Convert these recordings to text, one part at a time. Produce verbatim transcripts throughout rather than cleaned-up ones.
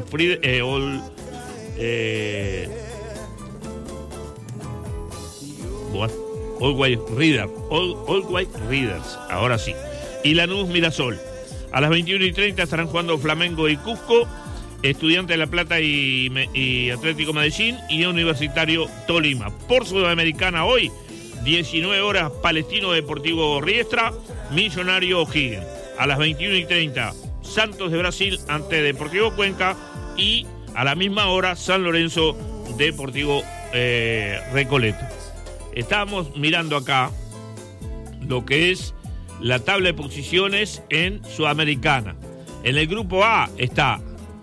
Free, eh, All, eh, bueno, All White Reader, All, All White Readers, ahora sí. Y Lanús Mirasol. A las veintiuna y treinta estarán jugando Flamengo y Cusco, Estudiantes de La Plata y, y Atlético Medellín y Universitario Tolima. Por Sudamericana hoy, diecinueve horas, Palestino Deportivo Riestra, Millonario O'Higgins. A las veintiuna y treinta, Santos de Brasil ante Deportivo Cuenca y a la misma hora, San Lorenzo Deportivo eh, Recoleta. Estamos mirando acá lo que es la tabla de posiciones en Sudamericana. En el grupo A está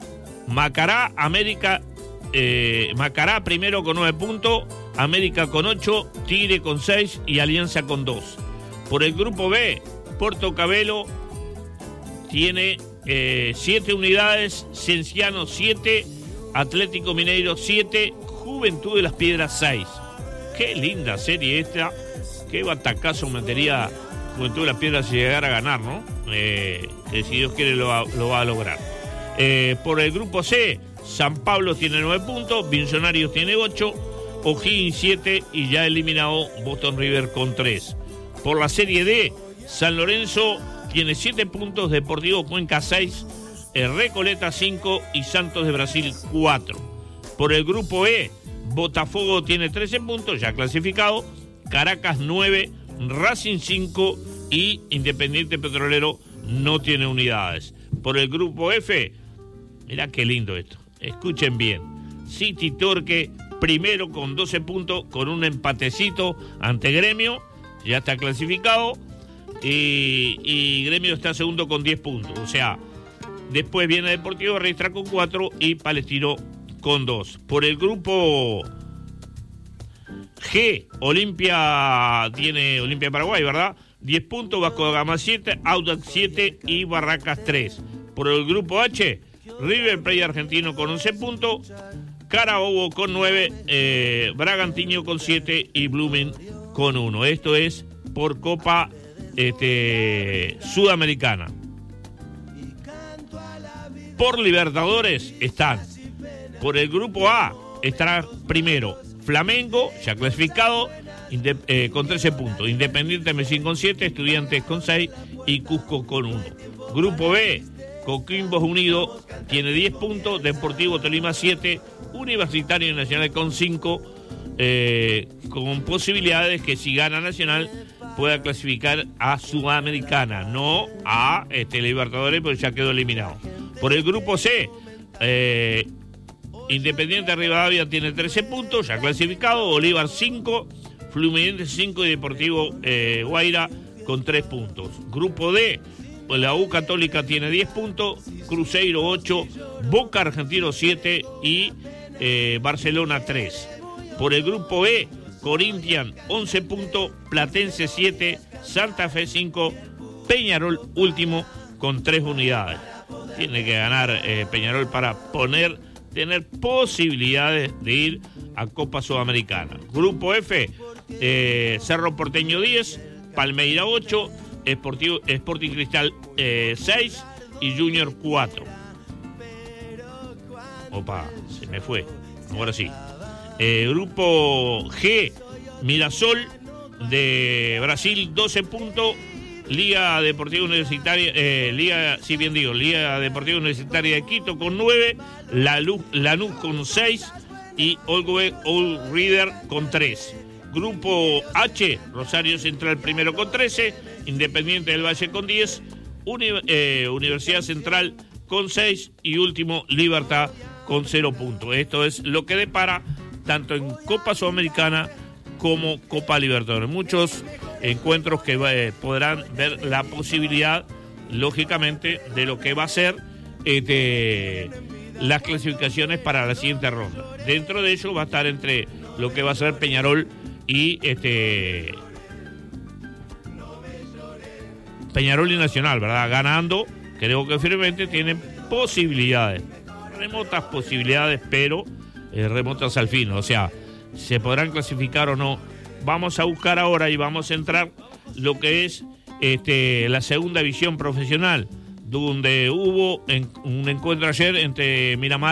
Macará, América, eh, Macará primero con nueve puntos, América con ocho, Tigre con seis y Alianza con dos. Por el grupo B, Porto Cabello tiene eh, siete unidades, Cienciano siete, Atlético Mineiro siete, Juventud de las Piedras seis. Qué linda serie esta, qué batacazo metería Juventud de las Piedras si llegara a ganar, ¿no? Eh, que si Dios quiere lo va, lo va a lograr. Eh, por el grupo C, San Pablo tiene nueve puntos, Millonarios tiene ocho, O'Higgins siete y ya eliminado Boston River con tres. Por la serie D, San Lorenzo tiene siete puntos, Deportivo Cuenca seis, eh, Recoleta cinco y Santos de Brasil cuatro. Por el grupo E, Botafogo tiene trece puntos, ya clasificado, Caracas nueve, Racing cinco y Independiente Petrolero no tiene unidades. Por el grupo F, mirá qué lindo esto, escuchen bien, City Torque primero con doce puntos, con un empatecito ante Gremio, ya está clasificado, y, y Gremio está segundo con diez puntos, o sea, después viene Deportivo Riestra con cuatro y Palestino con dos. Por el grupo G, Olimpia tiene Olimpia Paraguay, ¿verdad? diez puntos, Vasco da Gama siete, Audax siete y Barracas tres. Por el grupo H, River Plate Argentino con once puntos, Carabobo con nueve, eh, Bragantino con siete y Blooming con uno. Esto es por Copa este, Sudamericana. Por Libertadores están, por el grupo A estará primero Flamengo, ya clasificado, inde, eh, con trece puntos, Independiente Medellín con siete, Estudiantes con seis y Cusco con uno. Grupo B, Coquimbo Unido tiene diez puntos, Deportivo Tolima siete, Universitario Nacional con cinco, eh, con posibilidades que si gana Nacional pueda clasificar a Sudamericana, no a este, Libertadores, porque ya quedó eliminado. Por el grupo C, eh, Independiente Rivadavia tiene trece puntos, ya clasificado, Bolívar cinco, Fluminense cinco y Deportivo eh, Guaira con tres puntos. Grupo D, la U Católica tiene diez puntos, Cruzeiro ocho, Boca Argentino siete y eh, Barcelona tres. Por el grupo E, Corinthians once puntos, Platense siete, Santa Fe cinco, Peñarol último con tres unidades. Tiene que ganar eh, Peñarol para poner, tener posibilidades de ir a Copa Sudamericana. Grupo F, eh, Cerro Porteño diez, Palmeira ocho, Sportivo, Sporting Cristal eh, seis y Junior cuatro. Opa, se me fue. Ahora sí. Eh, grupo G, Mirasol de Brasil doce puntos, Liga Deportiva Universitaria, eh, Liga, si bien digo, Liga Deportiva Universitaria de Quito con nueve, Lanús con seis y All, All Reader con tres. Grupo H, Rosario Central primero con trece, Independiente del Valle con diez, Uni, eh, Universidad Central con seis y último Libertad con cero puntos. Esto es lo que depara tanto en Copa Sudamericana como Copa Libertadores. Muchos encuentros que eh, podrán ver la posibilidad, lógicamente, de lo que va a ser este, las clasificaciones para la siguiente ronda. Dentro de ello va a estar entre lo que va a ser Peñarol y este Peñarol y Nacional, ¿verdad? Ganando, creo que firmemente tienen posibilidades, remotas posibilidades, pero eh, remotas al fin, o sea, se podrán clasificar o no. Vamos a buscar ahora y vamos a entrar lo que es este, la segunda división profesional, donde hubo en, un encuentro ayer entre Miramar